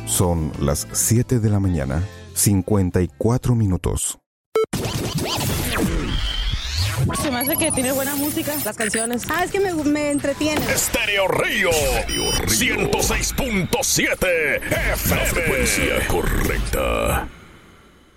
Son las 7 de la mañana, 54 minutos. Se me hace que tiene buena música, las canciones. Es que me entretiene. Estéreo Río 106.7 FM. La frecuencia correcta.